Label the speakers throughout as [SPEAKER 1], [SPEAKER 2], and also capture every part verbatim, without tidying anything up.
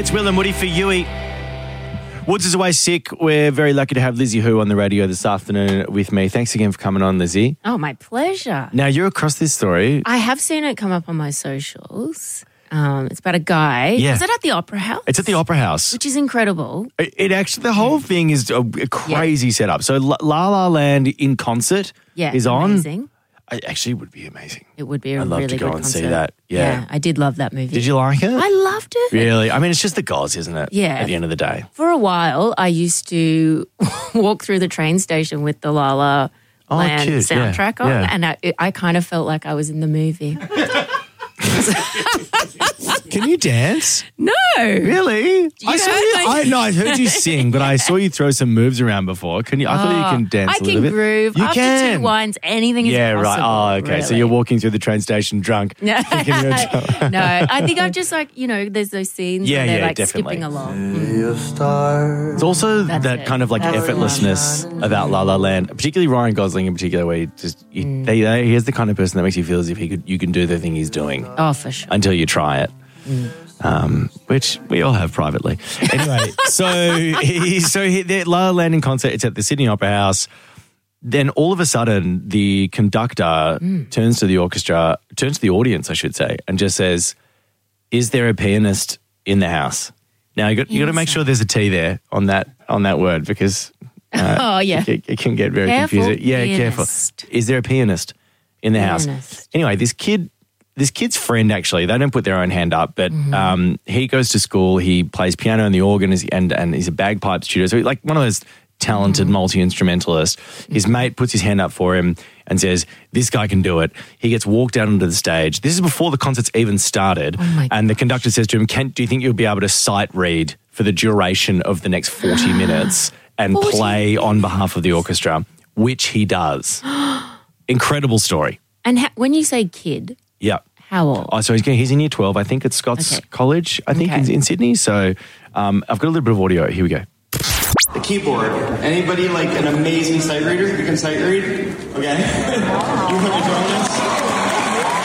[SPEAKER 1] It's Will and Woody for Yui. Woods is away sick. We're very lucky to have Lizzie Hu on the radio this afternoon with me. Thanks again for coming on, Lizzie.
[SPEAKER 2] Oh, my pleasure.
[SPEAKER 1] Now, you're across this story.
[SPEAKER 2] I have seen it come up on my socials. Um, it's about a guy.
[SPEAKER 1] Yeah.
[SPEAKER 2] Is it at the Opera House?
[SPEAKER 1] It's at the Opera House.
[SPEAKER 2] Which is incredible.
[SPEAKER 1] It, it actually, the whole thing is a, a crazy
[SPEAKER 2] Yeah.
[SPEAKER 1] setup. So La La, La Land in concert
[SPEAKER 2] Yeah,
[SPEAKER 1] is on.
[SPEAKER 2] amazing.
[SPEAKER 1] It actually would be amazing.
[SPEAKER 2] It would be a
[SPEAKER 1] I'd love
[SPEAKER 2] really
[SPEAKER 1] to go
[SPEAKER 2] good
[SPEAKER 1] and
[SPEAKER 2] concert.
[SPEAKER 1] see that. Yeah.
[SPEAKER 2] I did love that movie.
[SPEAKER 1] Did you like it?
[SPEAKER 2] I loved it.
[SPEAKER 1] Really? I mean, it's just the gods, isn't it?
[SPEAKER 2] Yeah.
[SPEAKER 1] At the end of the day.
[SPEAKER 2] For a while, I used to walk through the train station with the La La
[SPEAKER 1] Oh,
[SPEAKER 2] Land
[SPEAKER 1] cute. Yeah,
[SPEAKER 2] soundtrack on,
[SPEAKER 1] yeah.
[SPEAKER 2] and I, I kind of felt like I was in the movie.
[SPEAKER 1] Can you dance?
[SPEAKER 2] No.
[SPEAKER 1] Really? I saw
[SPEAKER 2] heard
[SPEAKER 1] you.
[SPEAKER 2] my-
[SPEAKER 1] I, no, I heard you sing, but I saw you throw some moves around before. Can you? I thought you can dance
[SPEAKER 2] I
[SPEAKER 1] a little
[SPEAKER 2] can
[SPEAKER 1] bit.
[SPEAKER 2] groove.
[SPEAKER 1] You
[SPEAKER 2] After
[SPEAKER 1] can.
[SPEAKER 2] two wines, anything is
[SPEAKER 1] Yeah,
[SPEAKER 2] possible.
[SPEAKER 1] right. Oh, okay. So
[SPEAKER 2] really.
[SPEAKER 1] you're walking through the train station drunk.
[SPEAKER 2] No,
[SPEAKER 1] thinking you're drunk.
[SPEAKER 2] no. I think I'm just like, you know, there's those scenes
[SPEAKER 1] Yeah,
[SPEAKER 2] where they're
[SPEAKER 1] yeah,
[SPEAKER 2] like
[SPEAKER 1] definitely.
[SPEAKER 2] skipping along. Mm.
[SPEAKER 1] It's also
[SPEAKER 2] That's
[SPEAKER 1] that
[SPEAKER 2] it.
[SPEAKER 1] kind of like
[SPEAKER 2] That's
[SPEAKER 1] effortlessness about La La Land, particularly Ryan Gosling in particular, where he just you,
[SPEAKER 2] Mm.
[SPEAKER 1] they, they, he's the kind of person that makes you feel as if he could you can do the thing he's doing
[SPEAKER 2] Oh, for sure.
[SPEAKER 1] until you try it. Um, which we all have privately. Anyway, so he, so he, the La La Land in concert. It's at the Sydney Opera House. Then all of a sudden, the conductor turns to the orchestra, turns to the audience, I should say, and just says, "Is there a pianist in the house?" Now you got you got to make sure there's a T there on that on that word because uh,
[SPEAKER 2] Oh, yeah.
[SPEAKER 1] it, it can get very
[SPEAKER 2] Careful,
[SPEAKER 1] confusing. Yeah,
[SPEAKER 2] pianist.
[SPEAKER 1] careful. Is there a pianist in the house?
[SPEAKER 2] Pianist.
[SPEAKER 1] Anyway, this kid. This kid's friend, actually, they don't put their own hand up, but um, he goes to school. He plays piano and the organ, is- and and he's a bagpipe tutor. So, like one of those talented multi instrumentalists. His mate puts his hand up for him and says, "This guy can do it." He gets walked out onto the stage. This is before the concert's even started,
[SPEAKER 2] Oh my
[SPEAKER 1] and the conductor says to him, "Can do you think you'll be able to sight read for the duration of the next forty minutes and
[SPEAKER 2] forty
[SPEAKER 1] play on behalf of the orchestra?" Which he does. Incredible story.
[SPEAKER 2] And ha- when you say kid,
[SPEAKER 1] Yeah.
[SPEAKER 2] how old?
[SPEAKER 1] Oh, so he's, he's in year twelve, I think, at Scots
[SPEAKER 2] Okay.
[SPEAKER 1] College, I think,
[SPEAKER 2] Okay.
[SPEAKER 1] in, in Sydney. So um, I've got a little bit of audio. Here we go.
[SPEAKER 3] The keyboard. Anybody like an amazing sight reader who can sight read? Okay. You want to join us?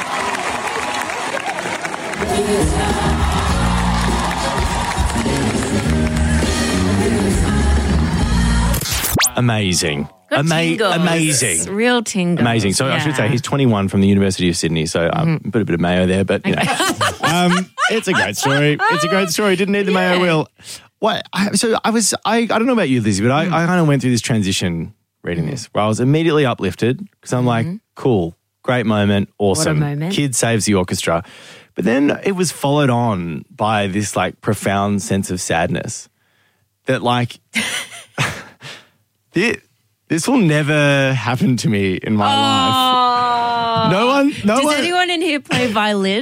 [SPEAKER 1] Amazing.
[SPEAKER 2] Got
[SPEAKER 1] Ama-
[SPEAKER 2] tingles.
[SPEAKER 1] amazing.
[SPEAKER 2] Real tingles.
[SPEAKER 1] Amazing. So I should say
[SPEAKER 2] Yeah.
[SPEAKER 1] he's twenty-one from the University of Sydney. So um,
[SPEAKER 2] Mm-hmm.
[SPEAKER 1] put a bit of mayo there, but you know, um, it's a great story. It's a great story. Didn't need the mayo,
[SPEAKER 2] Yeah.
[SPEAKER 1] Will. What? I, so I was. I, I don't know about you, Lizzie, but I,
[SPEAKER 2] Mm.
[SPEAKER 1] I kind of went through this transition reading this, where I was immediately uplifted because I'm like, cool, great moment, awesome.
[SPEAKER 2] moment.
[SPEAKER 1] Kid saves the orchestra, but then it was followed on by this like profound sense of sadness that like. this, this will never happen to me in my life. No one, no
[SPEAKER 2] Does
[SPEAKER 1] one.
[SPEAKER 2] anyone in here play violin?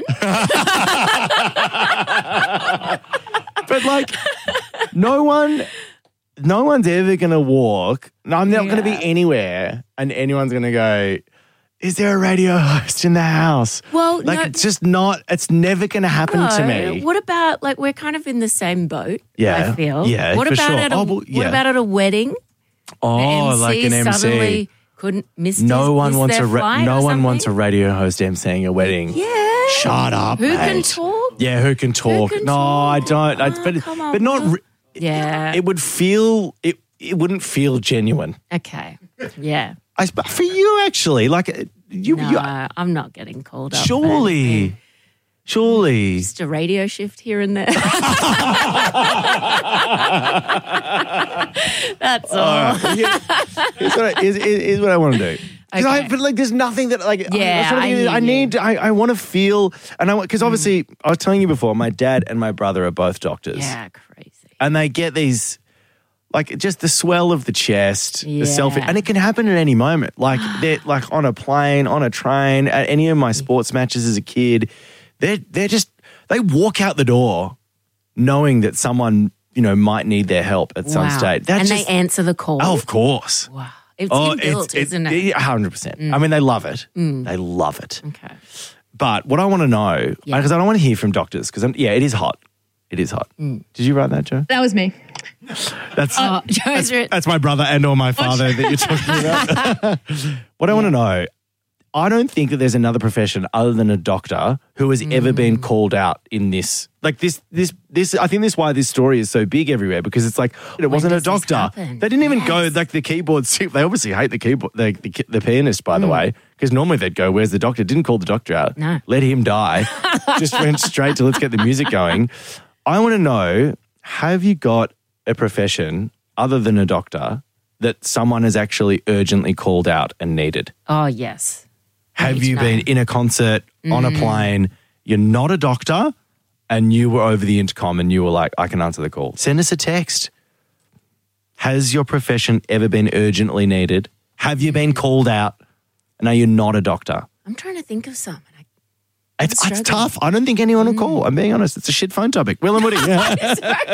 [SPEAKER 1] But like, no one, no one's ever gonna walk. No, I'm not gonna be
[SPEAKER 2] Yeah.
[SPEAKER 1] anywhere, and anyone's gonna go. Is there a radio host in the house?
[SPEAKER 2] Well,
[SPEAKER 1] like
[SPEAKER 2] no-
[SPEAKER 1] it's just not. It's never gonna happen to
[SPEAKER 2] No.
[SPEAKER 1] me.
[SPEAKER 2] What about, like, we're kind of in the same boat,
[SPEAKER 1] Yeah.
[SPEAKER 2] I feel.
[SPEAKER 1] Yeah,
[SPEAKER 2] What
[SPEAKER 1] for
[SPEAKER 2] about
[SPEAKER 1] sure.
[SPEAKER 2] at a,
[SPEAKER 1] Oh, well,
[SPEAKER 2] What
[SPEAKER 1] yeah.
[SPEAKER 2] about at a wedding?
[SPEAKER 1] oh,
[SPEAKER 2] The M C
[SPEAKER 1] like an M C.
[SPEAKER 2] suddenly couldn't miss
[SPEAKER 1] No
[SPEAKER 2] his,
[SPEAKER 1] one
[SPEAKER 2] miss
[SPEAKER 1] wants
[SPEAKER 2] their
[SPEAKER 1] a ra-
[SPEAKER 2] flight
[SPEAKER 1] no
[SPEAKER 2] or
[SPEAKER 1] one wants a
[SPEAKER 2] something?
[SPEAKER 1] radio host emceeing a wedding.
[SPEAKER 2] Yeah.
[SPEAKER 1] Shut up,
[SPEAKER 2] Who can
[SPEAKER 1] mate.
[SPEAKER 2] talk?
[SPEAKER 1] Yeah, who can talk?
[SPEAKER 2] can
[SPEAKER 1] no, I
[SPEAKER 2] talk?
[SPEAKER 1] don't. I,
[SPEAKER 2] Oh,
[SPEAKER 1] but
[SPEAKER 2] come on,
[SPEAKER 1] but not.
[SPEAKER 2] Will.
[SPEAKER 1] Re-
[SPEAKER 2] Yeah.
[SPEAKER 1] It would feel. It it wouldn't feel genuine.
[SPEAKER 2] Okay. Yeah.
[SPEAKER 1] I sp- for you actually, like uh, you.
[SPEAKER 2] No,
[SPEAKER 1] you
[SPEAKER 2] I'm not getting called up. for
[SPEAKER 1] surely,
[SPEAKER 2] anything.
[SPEAKER 1] surely.
[SPEAKER 2] Just a radio shift here and there. That's all.
[SPEAKER 1] All right. Here- here's, what I, here's, here's- here's what I want to do. 'Cause I,
[SPEAKER 2] Okay.
[SPEAKER 1] but like, there's nothing that like.
[SPEAKER 2] Yeah,
[SPEAKER 1] I, sort of-
[SPEAKER 2] I hear
[SPEAKER 1] I
[SPEAKER 2] you.
[SPEAKER 1] need. I, I want to feel, and I because obviously I was telling you before, my dad and my brother are both doctors,
[SPEAKER 2] Yeah, crazy.
[SPEAKER 1] and they get these. Like just the swell of the chest, the self,
[SPEAKER 2] Yeah.
[SPEAKER 1] and it can happen at any moment. Like they're like on a plane, on a train, at any of my sports matches as a kid. They're they're just they walk out the door, knowing that someone you know might need their help at some
[SPEAKER 2] Wow.
[SPEAKER 1] stage. That's
[SPEAKER 2] and
[SPEAKER 1] just,
[SPEAKER 2] they answer the call.
[SPEAKER 1] oh, of course.
[SPEAKER 2] Wow. It's
[SPEAKER 1] Oh,
[SPEAKER 2] inbuilt, isn't it?
[SPEAKER 1] one hundred percent. I mean, they love it. They love it.
[SPEAKER 2] Okay.
[SPEAKER 1] But what I want to know,
[SPEAKER 2] Yeah.
[SPEAKER 1] because I don't want to hear from doctors, because yeah, it is hot. It is hot. Did you write that, Joe?
[SPEAKER 4] That was me.
[SPEAKER 1] That's
[SPEAKER 2] Oh, Joe's written.
[SPEAKER 1] that's my brother and or my father that you're talking about. What I want to know, I don't think that there's another profession other than a doctor who has mm. ever been called out in this. Like this, this, this. I think that's why this story is so big everywhere, because it's like it
[SPEAKER 2] when
[SPEAKER 1] wasn't a doctor. They didn't even
[SPEAKER 2] yes.
[SPEAKER 1] go like the keyboard. They obviously hate the keyboard, the, the, the pianist, by mm. the way, because normally they'd go, "Where's the doctor?" Didn't call the doctor out.
[SPEAKER 2] No,
[SPEAKER 1] let him die. Just went straight to let's get the music going. I want to know: have you got a profession other than a doctor that someone has actually urgently called out and needed?
[SPEAKER 2] Oh yes.
[SPEAKER 1] Have you been in a concert, mm. on a plane, you're not a doctor, and you were over the intercom and you were like, I can answer the call? Send us a text. Has your profession ever been urgently needed? Have you been called out and are you not a doctor?
[SPEAKER 2] I'm trying to think of some.
[SPEAKER 1] It's, it's tough. I don't think anyone will call. I'm being honest. It's a shit phone topic. Will and Woody. Yeah.